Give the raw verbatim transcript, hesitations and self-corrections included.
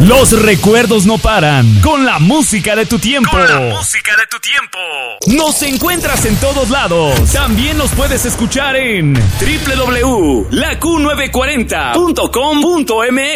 Los recuerdos no paran. Con la música de tu tiempo. Con la música de tu tiempo. Nos encuentras en todos lados. También nos puedes escuchar en doble u doble u doble u punto la q novecientos cuarenta punto com punto m x.